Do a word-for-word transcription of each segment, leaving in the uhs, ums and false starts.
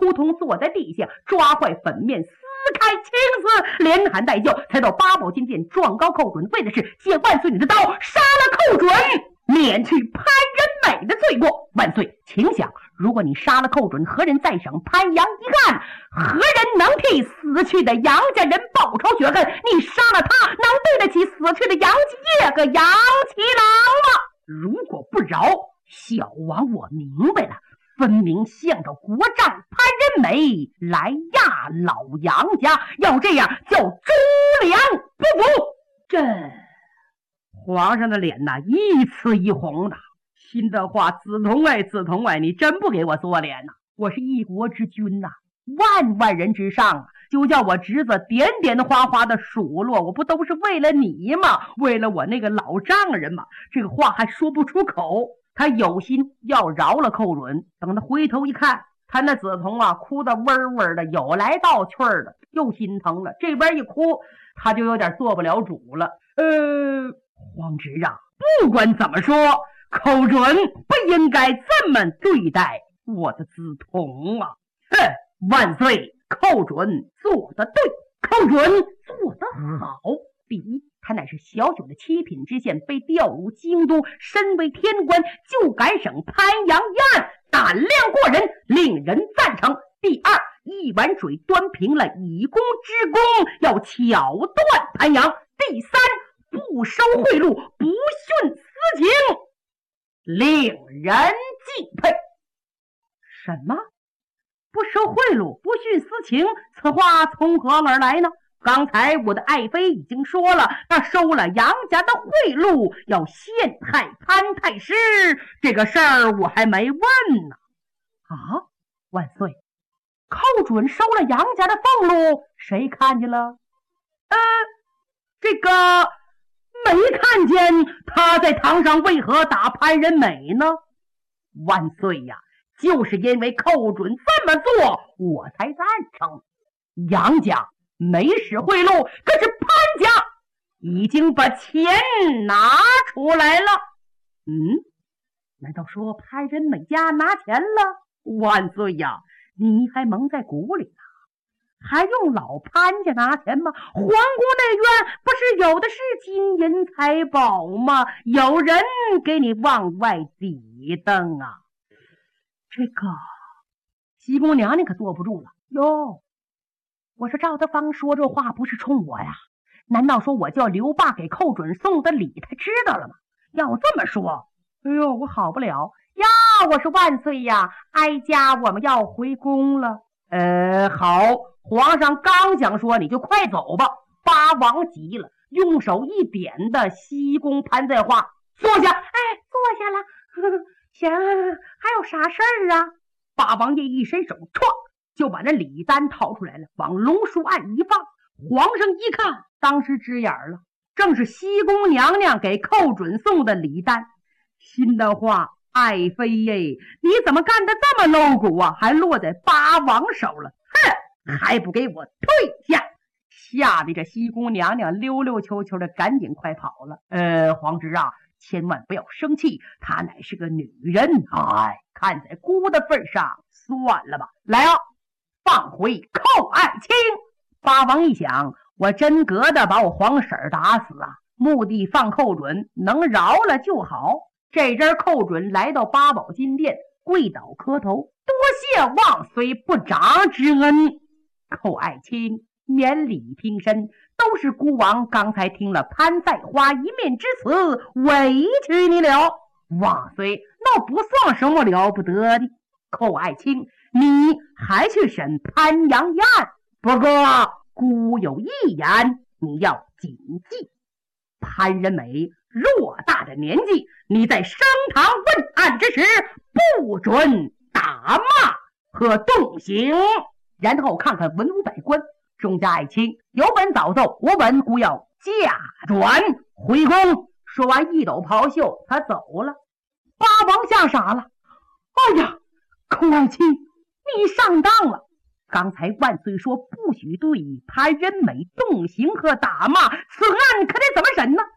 扑通坐在地下，抓坏粉面，撕开青丝，连喊带叫，才到八宝金殿状告寇准，为的是借万岁你的刀杀了寇准，免去潘仁美的罪过。万岁，请想，如果你杀了寇准，何人再审潘阳一案？何人能替死去的杨家人报仇雪恨？你杀了他，能对得起死去的杨继业和杨七郎吗？如果不饶，小王我明白了，分明向着国丈潘仁美来压老杨家，要这样叫忠良不服。这皇上的脸呐，一呲一红的。新的话，梓潼哎，梓潼哎，你真不给我做脸呐！我是一国之君呐，万万人之上啊，就叫我侄子点点花花的数落，我不都是为了你吗？为了我那个老丈人吗？这个话还说不出口。他有心要饶了寇准，等他回头一看，他那梓潼啊，哭得嗡嗡的，有来道去的，又心疼了。这边一哭，他就有点做不了主了。呃，皇侄啊，不管怎么说，寇准不应该这么对待我的梓潼啊！哼，万岁，寇准做得对，寇准做得好。第一，他乃是小小的七品知县，被调入京都，身为天官，就敢审潘阳一案，胆量过人，令人赞成。第二，一碗水端平了以公之功，要巧断潘阳。第三，不收贿赂，不徇私情，令人敬佩。什么？不收贿赂，不徇私情，此话从何而来呢？刚才我的爱妃已经说了，他收了杨家的贿赂，要陷害潘太师，这个事儿我还没问呢。啊，万岁，寇准收了杨家的俸禄，谁看见了？呃，这个没看见。他在堂上为何打潘仁美呢？万岁呀，就是因为寇准这么做，我才赞成。杨家没使贿赂，可是潘家已经把钱拿出来了。嗯，难道说潘仁美家拿钱了？万岁呀，你还蒙在鼓里呢，还用老潘家拿钱吗？皇宫内院不是有的是金银财宝吗？有人给你往外抵登啊！这个西宫娘娘可坐不住了哟。我说赵德芳说这话不是冲我呀，难道说我叫刘霸给寇准送的礼他知道了吗？要这么说，哎呦，我好不了呀！我说万岁呀，哀家我们要回宫了。呃，好，皇上刚想说你就快走吧。八王急了，用手一点的西宫潘在话，坐下。哎，坐下了。呵呵，行，还有啥事儿啊？八王爷一伸手，唰就把那礼单掏出来了，往龙书案一放。皇上一看，当时直眼了，正是西宫娘娘给寇准送的礼单。心的话，爱妃耶，你怎么干得这么露骨啊？还落在八王手了，哼，还不给我退下！吓得这西宫娘娘溜溜秋秋的赶紧快跑了。呃，皇侄啊，千万不要生气，她乃是个女人，哎，看在姑的份上，算了吧。来啊，放回寇爱卿。八王一想，我真格的把我皇婶打死啊，目的放寇准，能饶了就好。这阵寇准来到八宝金殿，跪倒磕头，多谢万岁不长之恩。寇爱卿免礼平身，都是孤王刚才听了潘在花一面之词，委屈你了。万岁，那不算什么了不得的。寇爱卿，你还去审潘阳一案，不过孤有一言，你要谨记。潘仁美偌大的年纪，你在升堂问案之时，不准打骂和动刑。然后看看文武百官，众家爱卿，有本早奏，我本孤要驾转回宫。说完一抖袍袖，他走了。八王吓傻了，哎呀，寇爱卿，你上当了。刚才万岁说不许对潘仁美动刑和打骂，此案可得怎么审呢？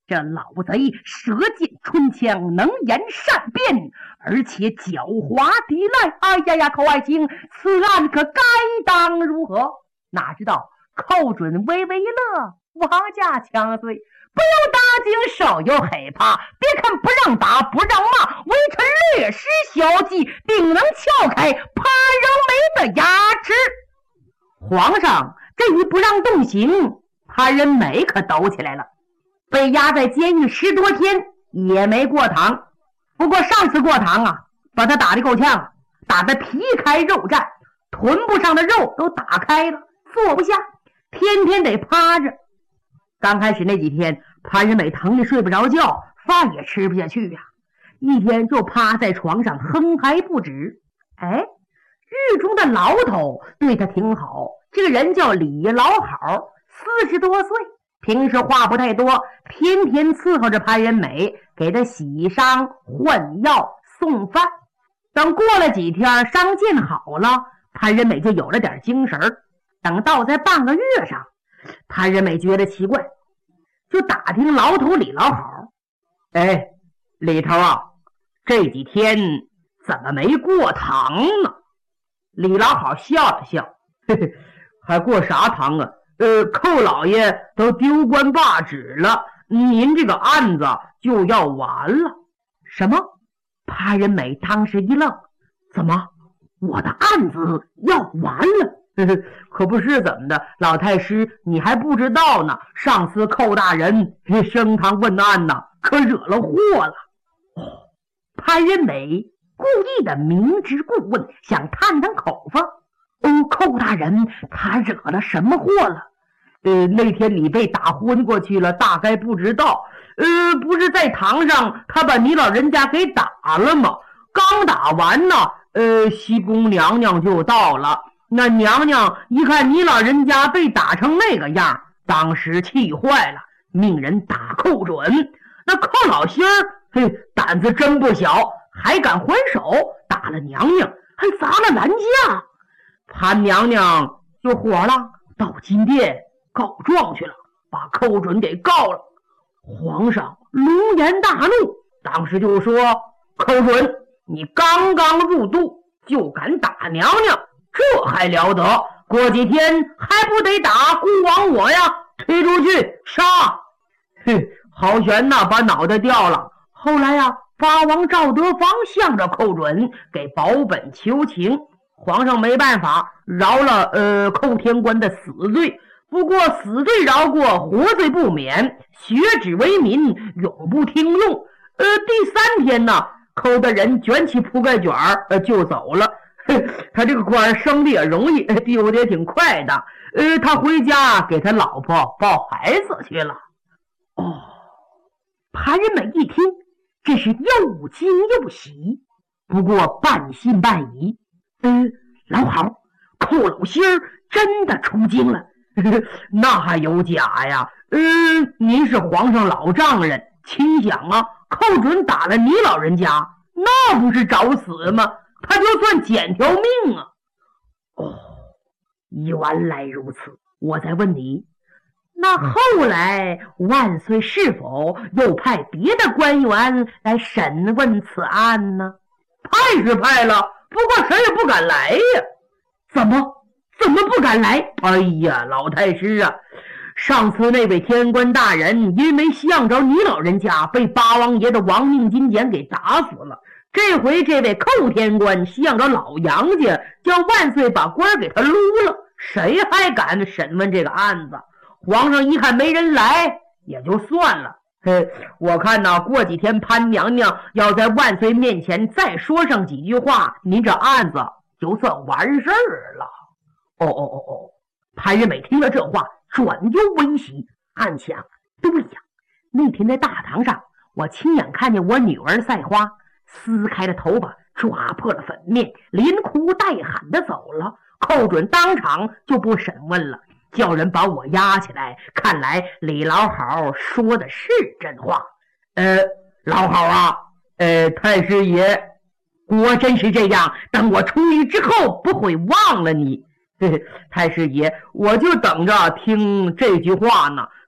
这老贼舌剑春枪，能言善辩，而且狡猾抵赖。哎呀呀，寇爱卿，此案可该当如何？哪知道寇准微微一乐，王家强岁，不要大惊，少有害怕。别看不让打，不让骂，微臣略施小计，定能撬开潘仁美的牙齿。皇上这一不让动刑，潘仁美可抖起来了，被压在监狱十多天也没过堂。不过上次过堂啊，把他打得够呛，打得皮开肉绽，臀部上的肉都打开了，坐不下，天天得趴着。刚开始那几天，潘仁美疼得睡不着觉，饭也吃不下去呀、啊，一天就趴在床上哼嗨不止。哎，狱中的牢头对他挺好，这个人叫李老好，四十多岁，平时话不太多，天天伺候着潘仁美，给他洗伤、换药、送饭。等过了几天，伤见好了，潘仁美就有了点精神。等到在半个月上，潘仁美觉得奇怪，就打听牢头李老好：“哎，李头啊，这几天怎么没过堂呢？”李老好笑了笑：“嘿嘿，还过啥堂啊？呃，寇老爷都丢官罢职了，您这个案子就要完了。”什么？潘仁美当时一愣：“怎么，我的案子要完了？呵呵，可不是怎么的，老太师你还不知道呢。上次寇大人升堂问案呢，可惹了祸了。”哦，潘仁美故意的明知故问，想探探口风。哦，寇大人他惹了什么祸了？呃，那天你被打昏过去了，大概不知道。呃，不是在堂上他把你老人家给打了吗？刚打完呢，呃，西宫娘娘就到了。那娘娘一看你老人家被打成那个样，当时气坏了，命人打寇准。那寇老心儿，嘿，胆子真不小，还敢还手，打了娘娘，还砸了兰架。潘娘娘就火了，到金殿告状去了，把寇准给告了。皇上龙颜大怒，当时就说：“寇准，你刚刚入肚就敢打娘娘，这还了得？过几天还不得打孤王我呀？推出去杀！”哼，豪玄呐，把脑袋掉了。后来呀、啊，八王赵德芳向着寇准给保本求情，皇上没办法，饶了呃寇天官的死罪。不过死罪饶过，活罪不免，学止为民，永不听用。呃，第三天呢，寇的人卷起铺盖卷儿、呃、就走了。他这个官升的也容易，丢的也挺快的。呃，他回家给他老婆抱孩子去了。哦，潘仁美一听，真是又惊又喜，不过半信半疑。嗯、呃，老好，寇老心儿真的出京了。那还有假呀？嗯、呃，您是皇上老丈人，心想啊，寇准打了你老人家，那不是找死吗？他就算捡条命啊！哦，原来如此。我再问你，那后来万岁是否又派别的官员来审问此案呢？派是派了，不过谁也不敢来呀。怎么？怎么不敢来？哎呀，老太师啊，上次那位天官大人因为向着你老人家，被八王爷的亡命金简给打死了。这回这位寇天官向着老杨家，叫万岁把官给他撸了，谁还敢审问这个案子？皇上一看没人来，也就算了。嘿，我看呢，过几天潘娘娘要在万岁面前再说上几句话，您这案子就算完事儿了。哦哦哦哦！潘仁美听了这话，转忧为喜，暗想：对呀，那天在大堂上，我亲眼看见我女儿赛花撕开了头发，抓破了粉面，连哭带喊的走了。寇准当场就不审问了，叫人把我押起来。看来李老好说的是真话。呃，老好啊，呃，太师爷，果真是这样，等我出狱之后，不会忘了你。太师爷，我就等着听这句话呢。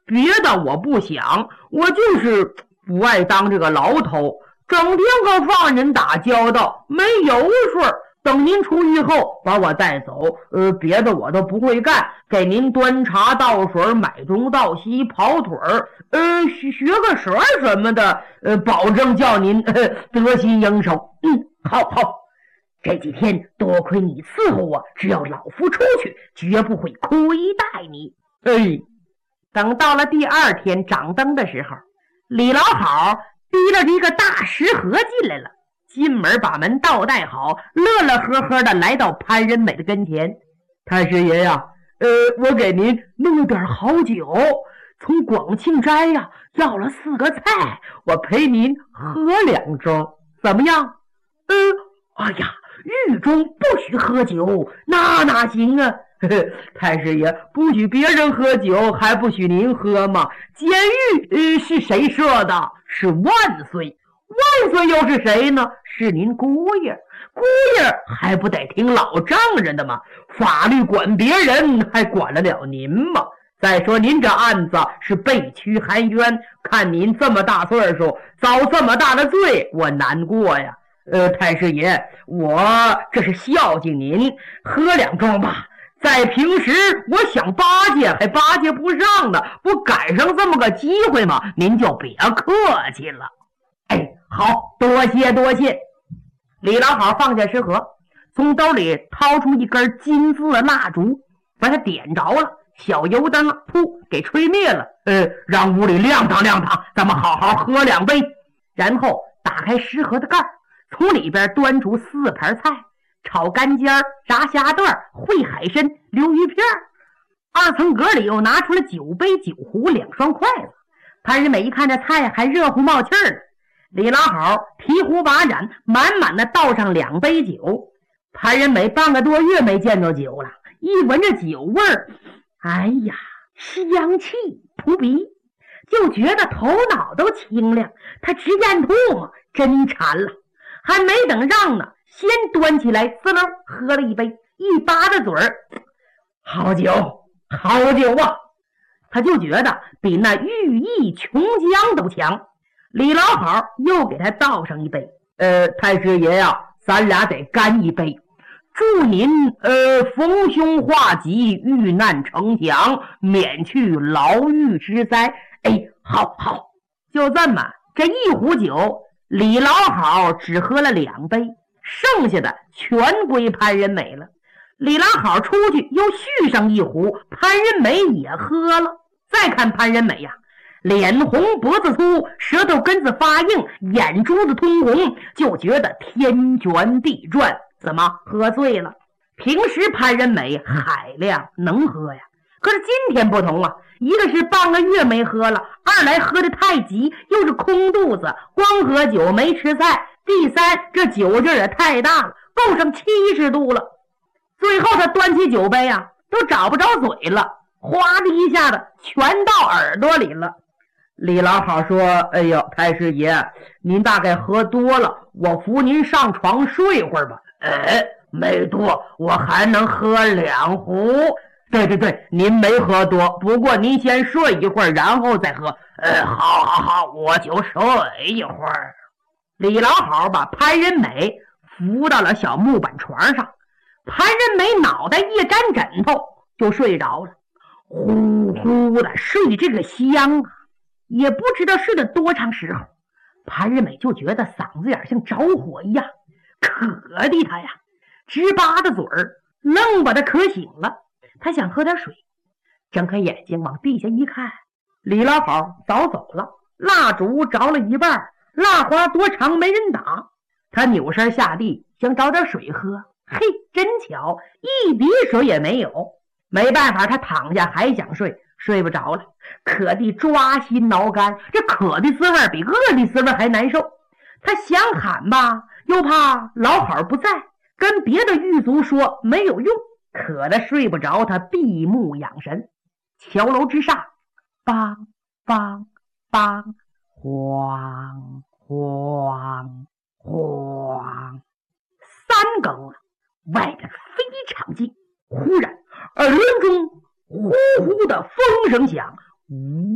别的我不想，我就是不爱当这个牢头，整天和犯人打交道，没油水。等您出狱后把我带走，呃，别的我都不会干，给您端茶倒水，买东倒西，跑腿儿，呃，学学个舌什么的，呃，保证叫您、呃、得心应手。 嗯，好好，这几天多亏你伺候我，只要老夫出去，绝不会亏待你。 哎， 等到了第二天掌灯的时候，李老好提了一个大食盒进来了。进门把门倒带好，乐乐呵呵的来到潘仁美的跟前。 太师爷呀，呃，我给您弄了点好酒，从广庆斋呀要了四个菜，我陪您喝两盅，怎么样？ 呃，哎呀，狱中不许喝酒，那哪行啊？ 呵呵，太师爷不许别人喝酒，还不许您喝吗？监狱、呃、是谁设的？是万岁。 万岁又是谁呢？是您姑爷，姑爷还不得听老丈人的吗？ 法律管别人，还管得了您吗？再说您这案子是被屈含冤，看您这么大岁数，遭这么大的罪，我难过呀。呃，太师爷，我这是孝敬您，喝两盅吧。在平时我想巴结还巴结不上呢，不赶上这么个机会吗？您就别客气了。 哎，好，多谢多谢。李老好放下食盒，从兜里掏出一根金字蜡烛，把它点着了，小油灯噗给吹灭了。 呃，让屋里亮堂亮堂，咱们好好喝两杯。 然后打开食盒的盖，从里边端出四盘菜：炒干尖、炸虾段、烩海参、溜鱼片。二层格里又拿出了酒杯、酒壶、两双筷子。潘仁美一看这菜还热乎冒气儿呢，李老好提壶把盏，满满的倒上两杯酒。潘仁美半个多月没见到酒了，一闻着酒味儿，哎呀，香气扑鼻，就觉得头脑都清亮。他直咽吐沫，真馋了。还没等让呢，先端起来滋溜喝了一杯，一扒着嘴儿， 好酒好酒啊！ 他就觉得比那玉液琼浆都强。李老好又给他倒上一杯。 呃，太师爷呀，咱俩得干一杯，祝您呃逢凶化吉，遇难成祥，免去牢狱之灾。 哎，好好，就这么这一壶酒，李老好只喝了两杯，剩下的全归潘仁美了。李老好出去又续上一壶，潘仁美也喝了。再看潘仁美呀，脸红脖子粗，舌头根子发硬，眼珠子通红，就觉得天旋地转。怎么喝醉了？平时潘仁美海量能喝呀，可是今天不同啊，一个是半个月没喝了，二来喝得太急，又是空肚子，光喝酒没吃菜，第三这酒劲也太大了，够上七十度了。最后他端起酒杯啊，都找不着嘴了，哗的一下子全到耳朵里了。 李老好说，哎呦，太师爷，您大概喝多了，我扶您上床睡会儿吧。哎，没多，我还能喝两壶。对对对，您没喝多，不过您先睡一会儿，然后再喝。呃，好好好，我就睡一会儿。 李老好把潘仁美扶到了小木板床上，潘仁美脑袋一沾枕头就睡着了，呼呼的睡这个香啊，也不知道睡了多长时候，潘仁美就觉得嗓子眼像着火一样，渴的他呀直巴着嘴儿，愣把他渴醒了。他想喝点水，睁开眼睛往地下一看，李老好早走了，蜡烛着了一半，蜡花多长没人打。他扭身下地想找点水喝，嘿，真巧，一滴水也没有。没办法，他躺下还想睡，睡不着了，渴地抓心挠肝，这渴的滋味比饿的滋味还难受。他想喊吧，又怕老好不在，跟别的狱卒说没有用，渴得睡不着，他闭目养神。桥楼之上，梆梆梆，晃晃晃，三更了，外边非常静。忽然耳轮中呼呼的风声响，呜